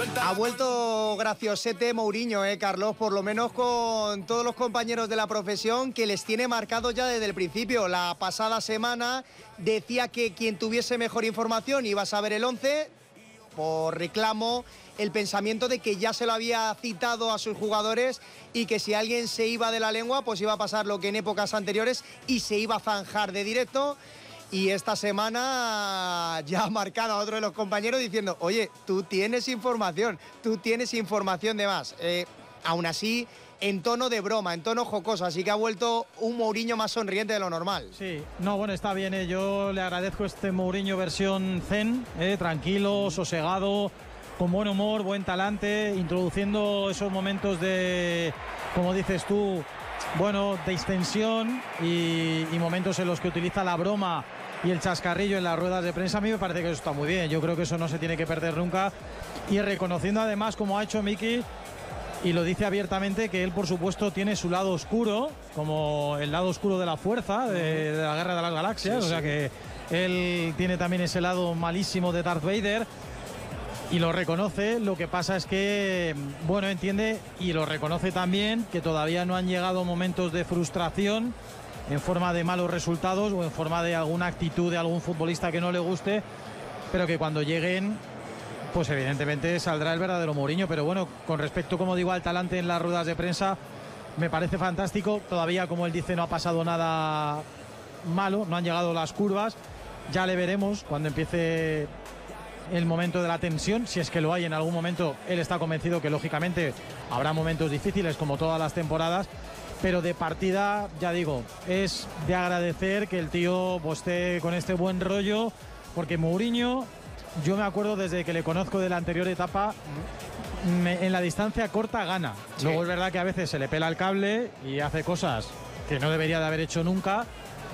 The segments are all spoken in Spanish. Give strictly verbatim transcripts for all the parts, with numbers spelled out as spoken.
Ha vuelto graciosete Mourinho, eh, Carlos, por lo menos con todos los compañeros de la profesión, que les tiene marcado ya desde el principio. La pasada semana decía que quien tuviese mejor información iba a saber el once, por reclamo, el pensamiento de que ya se lo había citado a sus jugadores y que si alguien se iba de la lengua, pues iba a pasar lo que en épocas anteriores y se iba a zanjar de directo. Y esta semana ya ha marcado a otro de los compañeros diciendo, oye, tú tienes información, tú tienes información de más. Eh, aún así, en tono de broma, en tono jocoso, así que ha vuelto un Mourinho más sonriente de lo normal. Sí, no, bueno, está bien, eh. Yo le agradezco este Mourinho versión zen, eh, tranquilo, sosegado, con buen humor, buen talante, introduciendo esos momentos de, como dices tú, bueno, de extensión y, y momentos en los que utiliza la broma y el chascarrillo en las ruedas de prensa. A mí me parece que eso está muy bien, yo creo que eso no se tiene que perder nunca, y reconociendo además, como ha hecho Miki, y lo dice abiertamente, que él por supuesto tiene su lado oscuro, como el lado oscuro de la fuerza, de, de la Guerra de las Galaxias, sí, o sea sí. que él tiene también ese lado malísimo de Darth Vader, y lo reconoce. Lo que pasa es que, bueno, entiende y lo reconoce también que todavía no han llegado momentos de frustración en forma de malos resultados o en forma de alguna actitud de algún futbolista que no le guste, pero que cuando lleguen, pues evidentemente saldrá el verdadero Mourinho. Pero bueno, con respecto, como digo, al talante en las ruedas de prensa, me parece fantástico. Todavía, como él dice, no ha pasado nada malo, no han llegado las curvas. Ya le veremos cuando empiece el momento de la tensión, si es que lo hay en algún momento. Él está convencido que lógicamente habrá momentos difíciles como todas las temporadas, pero de partida, ya digo, es de agradecer que el tío pues, esté con este buen rollo, porque Mourinho, yo me acuerdo desde que le conozco de la anterior etapa, me, en la distancia corta gana. Sí. Luego es verdad que a veces se le pela el cable y hace cosas que no debería de haber hecho nunca,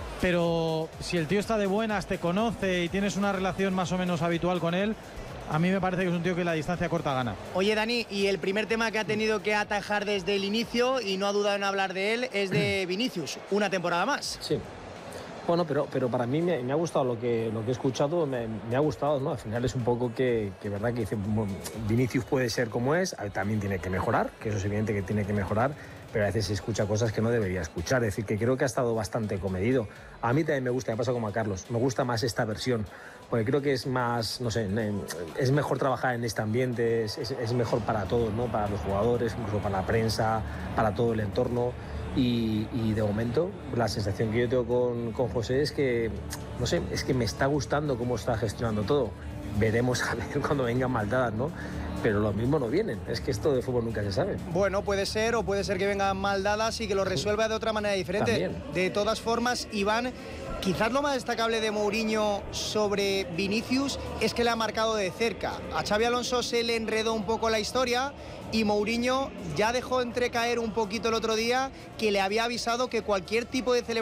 pero si el tío está de buenas, te conoce y tienes una relación más o menos habitual con él, a mí me parece que es un tío que la distancia corta gana. Oye, Dani, y el primer tema que ha tenido que atajar desde el inicio, y no ha dudado en hablar de él, es de Vinicius, una temporada más. Sí. Bueno, pero, pero para mí me, me ha gustado lo que, lo que he escuchado, me, me ha gustado, ¿no? Al final es un poco que, que verdad que dice, bueno, Vinicius puede ser como es, también tiene que mejorar, que eso es evidente que tiene que mejorar, pero a veces se escucha cosas que no debería escuchar. Es decir, que creo que ha estado bastante comedido. A mí también me gusta, me pasa como a Carlos, me gusta más esta versión, porque creo que es más, no sé, es mejor trabajar en este ambiente, es, es, es mejor para todos, ¿no? Para los jugadores, incluso para la prensa, para todo el entorno. Y, y de momento la sensación que yo tengo con, con José es que, no sé, es que me está gustando cómo está gestionando todo. Veremos a ver cuando vengan maldadas, ¿no? Pero lo mismo no vienen, es que esto de fútbol nunca se sabe. Bueno, puede ser, o puede ser que vengan mal dadas y que lo resuelva de otra manera diferente. También. De todas formas, Iván, quizás lo más destacable de Mourinho sobre Vinicius es que le ha marcado de cerca. A Xabi Alonso se le enredó un poco la historia y Mourinho ya dejó entrecaer un poquito el otro día que le había avisado que cualquier tipo de celebración